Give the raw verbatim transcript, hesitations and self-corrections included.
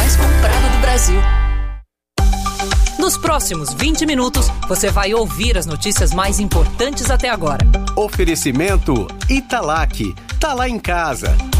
mais comprado do Brasil. Nos próximos vinte minutos, você vai ouvir as notícias mais importantes até agora. Oferecimento Italac. Tá lá em casa.